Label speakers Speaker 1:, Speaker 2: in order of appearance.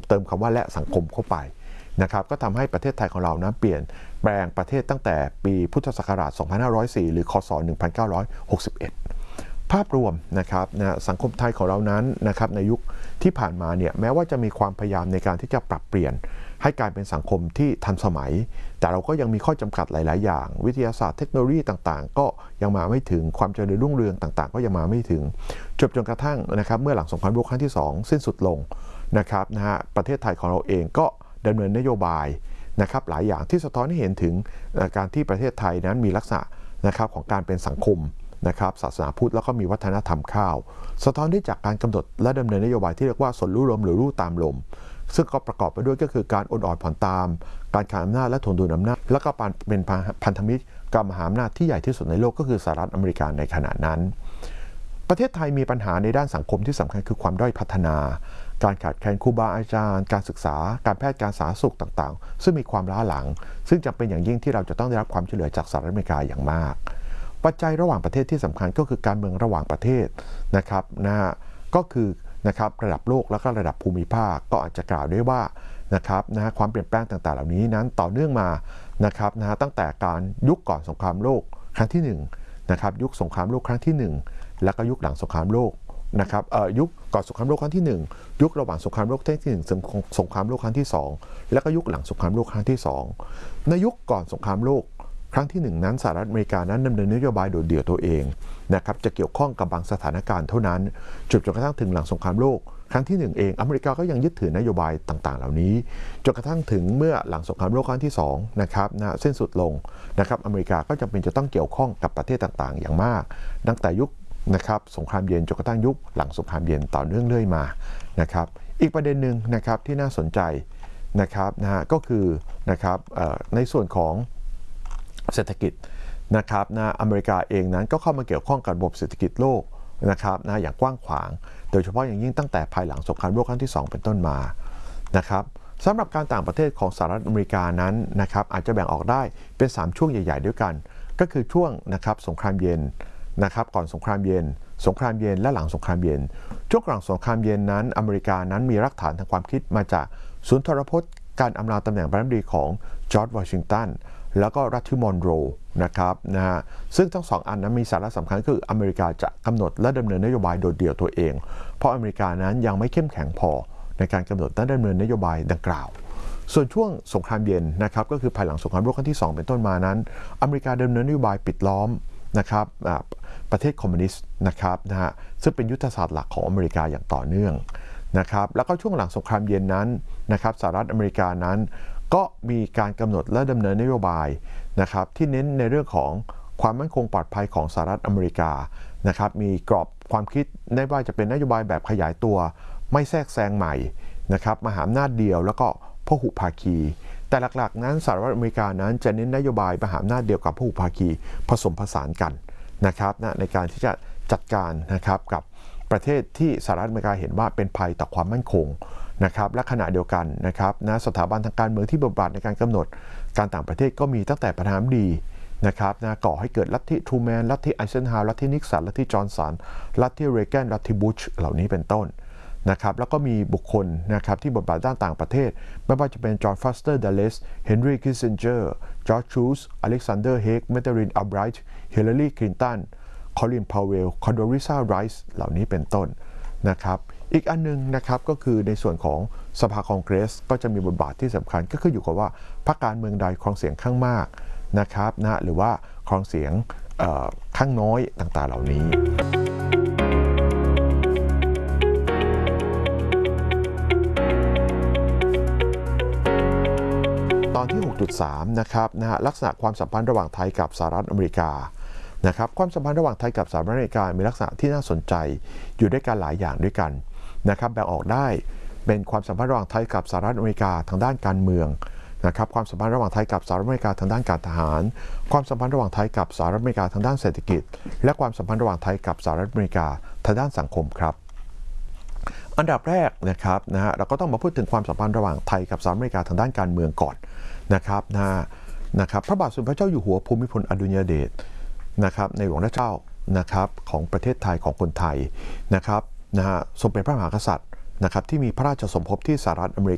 Speaker 1: เติมคำว่าและสังคมเข้าไปนะครับก็ทำให้ประเทศไทยของเรานะเปลี่ยนแปลงประเทศตั้งแต่ปีพุทธศักราช 2504 หรือคศ 1961 ภาพรวมนะครับสังคมไทยของเรานั้นนะครับในยุคที่ผ่านมาเนี่ยแม้ว่าจะมีความพยายามในการที่จะปรับเปลี่ยนให้กลายเป็นสังคมที่ทันสมัยแต่เราก็ยังมีข้อจำกัดหลายๆอย่างวิทยาศาสตร์เทคโนโลยีต่างๆก็ยังมาไม่ถึงความเจริญรุ่งเรืองต่างๆก็ยังมาไม่ถึงจนกระทั่งนะครับเมื่อหลังสงครามโลกครั้งที่2สิ้นสุดลงนะครับประเทศไทยของเราเองก็ดำเนินนโยบายนะครับหลายอย่างที่สะท้อนให้เห็นถึงการที่ประเทศไทยนั้นมีลักษณะนะครับของการเป็นสังคมนะครับศาสนาพุทธแล้วก็มีวัฒนธรรมข้าวสะท้อนได้จากการกำหนดและดำเนินนโยบายที่เรียกว่าสนรู้ลมหรือรู้ตามลมซึ่งก็ประกอบไปด้วยก็คือการโอนอ่อนผ่อนตามการขานอำนาจและถ่วงดุลอำนาจแล้วก็เป็นพันธมิตรกับมหาอำนาจที่ใหญ่ที่สุดในโลกก็คือสหรัฐอเมริกาในขณะนั้นประเทศไทยมีปัญหาในด้านสังคมที่สำคัญคือความด้อยพัฒนาการขาดแคลนครูบาอาจารย์การศึกษาการแพทย์การสาธารณสุขต่างๆซึ่งมีความล้าหลังซึ่งจำเป็นอย่างยิ่งที่เราจะต้องได้รับความช่วยเหลือจากสหรัฐอเมริกาอย่างมากปัจจัยระหว่างประเทศที่สำคัญก็คือการเมืองระหว่างประเทศนะครับก็คือนะครับระดับโลกและก็ระดับภูมิภาคก็อาจจะกล่าวได้ว่านะครับความเปลี่ยนแปลงต่างๆเหล่านี้นั้นต่อเนื่องมานะครับตั้งแต่การยุคก่อนสงครามโลกครั้งที่1นะครับยุคสงครามโลกครั้งที่1แล้วก็ยุคหลังสงครามโลกนะครับยุคก่อนสงครามโลกครั้งที่1ยุคระหว่างสงครามโลกครั้งที่1สงครามโลกครั้งที่2แล้วก็ยุคหลังสงครามโลกครั้งที่2ในยุคก่อนสงครามโลกครั้งที่1นั้นสหรัฐอเมริกานั้นดำเนินนโยบายโดดเดี่ยวตัวเองนะครับจะเกี่ยวข้องกับบางสถานการณ์เท่านั้นจนกระทั่งถึงหลังสงครามโลกครั้งที่1เองอเมริกาก็ยังยึดถือนโยบายต่างๆเหล่านี้จนกระทั่งถึงเมื่อหลังสงครามโลกครั้งที่2นะครับสิ้นสุดลงนะครับอเมริกาก็จำเป็นจะต้องเกี่ยวข้องกับประเทศต่างๆอย่างมากตั้งแต่ยุคนะครับสงครามเย็นจนกระทั่งยุคหลังสงครามเย็นต่อเนื่องเรื่อยมานะครับอีกประเด็นหนึ่งนะครับที่น่าสนใจนะครับก็คือนะครับในส่วนของเศรษฐกิจนะครับอเมริกาเองนั้นก็เข้ามาเกี่ยวข้องกับระบบเศรษฐกิจโลกนะครับอย่างกว้างขวางโดยเฉพาะอย่างยิ่งตั้งแต่ภายหลังสงครามโลกครั้งที่2เป็นต้นมานะครับสำหรับการต่างประเทศของสหรัฐอเมริกานั้นนะครับอาจจะแบ่งออกได้เป็น3ช่วงใหญ่ๆด้วยกันก็คือช่วงนะครับสงครามเย็นนะครับก่อนสงครามเย็นสงครามเย็นและหลังสงครามเย็นช่วงหลังสงครามเย็นนั้นอเมริกานั้นมีรากฐานทางความคิดมาจากศูนย์ทรพจน์การอำลาตำแหน่งประธานาธิบดีของจอร์จวอชิงตันแล้วก็รัฐมอนโรนะครับซึ่งทั้งสองอันนั้นมีสาระสำคัญคืออเมริกาจะกำหนดและดำเนินนโยบายโดดเดี่ยวตัวเองเพราะอเมริกานั้นยังไม่เข้มแข็งพอในการกำหนดและดำเนินนโยบายดังกล่าวส่วนช่วงสงครามเย็นนะครับก็คือภายหลังสงครามโลกครั้งที่2เป็นต้นมานั้นอเมริกาดำเนินนโยบายปิดล้อมนะครับประเทศคอมมิวนิสต์นะครับซึ่งเป็นยุทธศาสตร์หลักของอเมริกาอย่างต่อเนื่องนะครับแล้วก็ช่วงหลังสงครามเย็นนั้นนะครับสหรัฐอเมริกานั้นก็มีการกำหนดและดำเนินนโยบายนะครับที่เน้นในเรื่องของความมั่นคงปลอดภัยของสหรัฐอเมริกานะครับมีกรอบความคิดได้ว่าจะเป็นนโยบายแบบขยายตัวไม่แทรกแซงใหม่นะครับมหาอำนาจเดียวแล้วก็พหุภาคีแต่หลักๆนั้นสหรัฐอเมริกานั้นจะเน้นนโยบายมหาอำนาจเดียวกับพหุภาคีผสมผสานกันนะครับในการที่จะจัดการนะครับกับประเทศที่สหรัฐอเมริกาเห็นว่าเป็นภัยต่อความมั่นคงนะครับและขณะเดียวกันนะครับสถาบันทางการเมืองที่บทบาทในการกำหนดการต่างประเทศก็มีตั้งแต่ประธานาธิบดีนะครับก่อให้เกิดลัทธิทรูแมนลัทธิไอเซนฮาวร์ลัทธินิกสันลัทธิจอห์นสันลัทธิเรแกนลัทธิบุชเหล่านี้เป็นต้นนะครับแล้วก็มีบุคคลนะครับที่บทบาทด้านต่างประเทศไม่ว่าจะเป็นจอห์นฟอสเตอร์ดัลเลสเฮนรี่คิสซินเจอร์จอร์จชูสอเล็กซานเดอร์เฮกเมเดรินอัลไบรท์ฮิลลารีคลินตันคอลินพาวเวลคอนโดริซาไรส์เหล่านี้เป็นต้นนะครับอีกอันนึงนะครับก็คือในส่วนของสภาคองเกรสก็จะมีบทบาทที่สำคัญก็คืออยู่กับว่าพรรคการเมืองใดครองเสียงข้างมากนะครับหรือว่าครองเสียงข้างน้อยต่างๆเหล่านี้ตอนที่ 6.3 นะครับลักษณะความสัมพันธ์ระหว่างไทยกับสหรัฐอเมริกานะครับความสัมพันธ์ระหว่างไทยกับสหรัฐอเมริกามีลักษณะที่น่าสนใจอยู่ด้วยกันหลายอย่างด้วยกันนะครับแบ่งออกได้เป็นความสัมพันธ์ระหว่างไทยกับสหรัฐอเมริกาทางด้านการเมืองนะครับความสัมพันธ์ระหว่างไทยกับสหรัฐอเมริกาทางด้านการทหารความสัมพันธ์ระหว่างไทยกับสหรัฐอเมริกาทางด้านเศรษฐกิจและความสัมพันธ์ระหว่างไทยกับสหรัฐอเมริกาทางด้านสังคมครับอันดับแรกนะครับเราก็ต้องมาพูดถึงความสัมพันธ์ระหว่างไทยกับสหรัฐอเมริกาทางด้านการเมืองก่อนนะครับพระบาทสมเด็จพระเจ้าอยู่หัวภูมิพลอดุลยเดชนะครับในหลวงรัชกาลนะครับของประเทศไทยของคนไทยนะครับทรงเป็นพระมหากษัตริย์นะครับที่มีพระราชสมภพที่สหรัฐอเมริกา